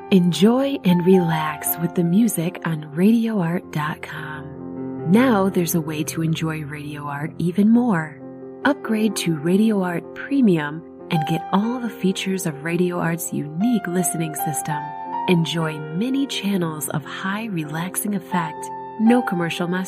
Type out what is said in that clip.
Enjoy and relax with the music on RadioArt.com. Now there's a way to enjoy Radio Art even more. Upgrade to Radio Art Premium and get all the features of Radio Art's unique listening system. Enjoy many channels of high relaxing effect, no commercial message.